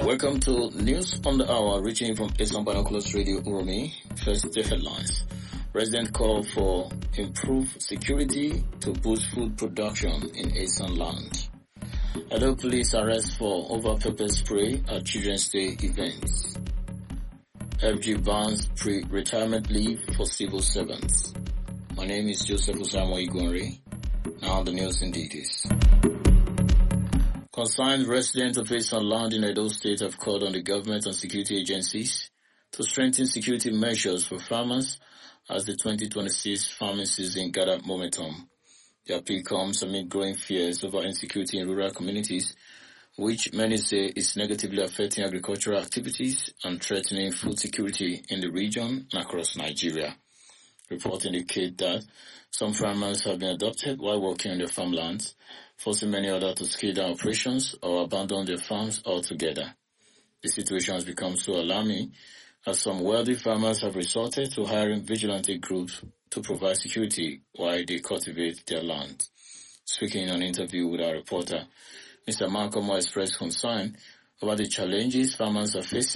Welcome to News on the Hour, reaching from Eastern Binoculars Radio Uromi. First, the headlines. Resident call for improved security to boost food production in Eastern land. Edo police arrest for over pepper spray at Children's Day events. FG bans pre-retirement leave for civil servants. My name is Joseph Osamo Igwanri. Now the news in details. Concerned residents of Eastern land in Edo State have called on the government and security agencies to strengthen security measures for farmers as the 2026 farming season gathered momentum. The appeal comes amid growing fears over insecurity in rural communities, which many say is negatively affecting agricultural activities and threatening food security in the region and across Nigeria. Reports indicate that some farmers have been adopted while working on their farmlands, forcing many others to scale down operations or abandon their farms altogether. The situation has become so alarming as some wealthy farmers have resorted to hiring vigilante groups to provide security while they cultivate their land. Speaking in an interview with our reporter, Mr. Malcolm expressed concern over the challenges farmers are facing